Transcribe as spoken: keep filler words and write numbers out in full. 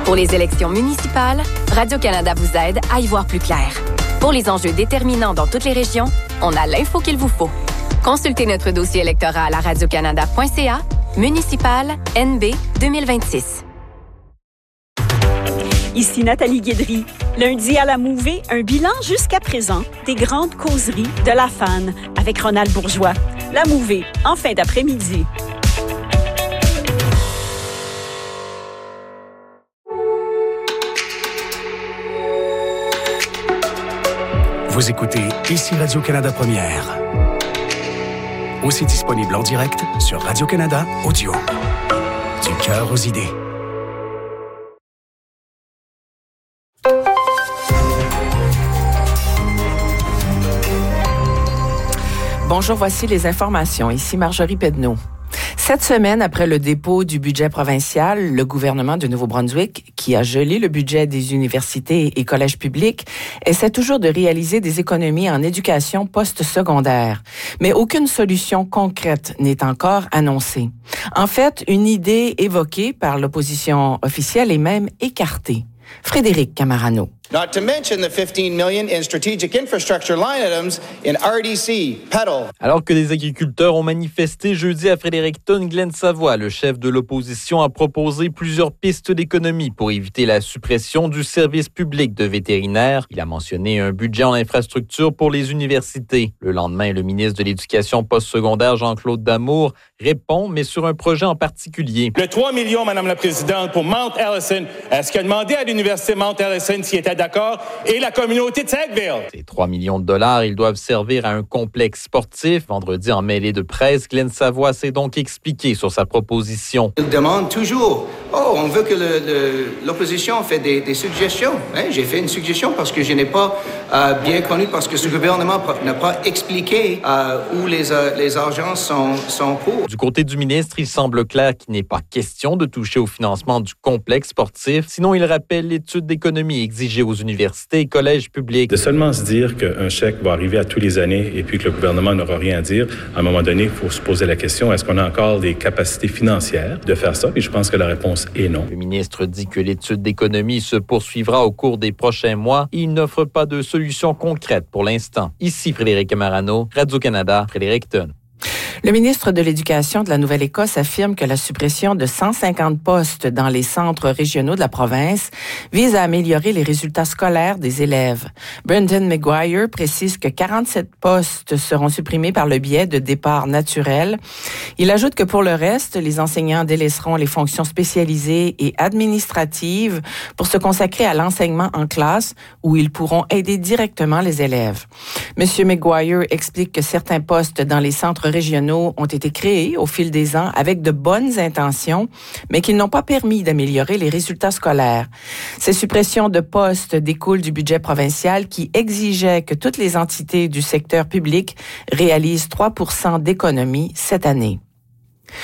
Pour les élections municipales, Radio-Canada vous aide à y voir plus clair. Pour les enjeux déterminants dans toutes les régions, on a l'info qu'il vous faut. Consultez notre dossier électoral à radiocanada point c a, municipal N B deux mille vingt-six. Ici Nathalie Guédry. Lundi à la Mouvée, un bilan jusqu'à présent des grandes causeries de la F A N avec Ronald Bourgeois. La Mouvée, en fin d'après-midi. Vous écoutez Ici Radio-Canada Première. Aussi disponible en direct sur Radio-Canada Audio. Du cœur aux idées. Bonjour, voici les informations. Ici Marjorie Pedneau. Cette semaine, après le dépôt du budget provincial, le gouvernement du Nouveau-Brunswick, qui a gelé le budget des universités et collèges publics, essaie toujours de réaliser des économies en éducation post-secondaire. Mais aucune solution concrète n'est encore annoncée. En fait, une idée évoquée par l'opposition officielle est même écartée. Frédéric Camarano. Not to mention the fifteen million in strategic infrastructure line items in R D C, Petal. Alors que les agriculteurs ont manifesté jeudi à Fredericton, Glenn Savoie, le chef de l'opposition, a proposé plusieurs pistes d'économie pour éviter la suppression du service public de vétérinaire. Il a mentionné un budget en infrastructure pour les universités. Le lendemain, le ministre de l'Éducation postsecondaire, Jean-Claude Damour, répond, mais sur un projet en particulier. Le trois millions, Madame la Présidente, pour Mount Allison, est-ce qu'il a demandé à l'Université Mount Allison s'il était d'accord, et la communauté de Sackville. Ces trois millions de dollars, ils doivent servir à un complexe sportif. Vendredi, en mêlée de presse, Glenn Savoie s'est donc expliqué sur sa proposition. Il demande toujours, oh, on veut que le, le, l'opposition fait des, des suggestions. Hein? J'ai fait une suggestion parce que je n'ai pas euh, bien connu, parce que ce gouvernement n'a pas expliqué euh, où les, euh, les argents sont, sont pour. Du côté du ministre, il semble clair qu'il n'est pas question de toucher au financement du complexe sportif. Sinon, il rappelle l'étude d'économie exigée aux universités et collèges publics. De seulement se dire qu'un chèque va arriver à tous les années et puis que le gouvernement n'aura rien à dire, à un moment donné, il faut se poser la question, est-ce qu'on a encore des capacités financières de faire ça? Et je pense que la réponse est non. Le ministre dit que l'étude d'économie se poursuivra au cours des prochains mois et il n'offre pas de solution concrète pour l'instant. Ici Frédéric Camarano, Radio-Canada, Fredericton. Le ministre de l'Éducation de la Nouvelle-Écosse affirme que la suppression de cent cinquante postes dans les centres régionaux de la province vise à améliorer les résultats scolaires des élèves. Brendan Maguire précise que quarante-sept postes seront supprimés par le biais de départs naturels. Il ajoute que pour le reste, les enseignants délaisseront les fonctions spécialisées et administratives pour se consacrer à l'enseignement en classe où ils pourront aider directement les élèves. Monsieur Maguire explique que certains postes dans les centres régionaux ont été créés au fil des ans avec de bonnes intentions, mais qu'ils n'ont pas permis d'améliorer les résultats scolaires. Ces suppressions de postes découlent du budget provincial qui exigeait que toutes les entités du secteur public réalisent trois pour cent d'économies cette année.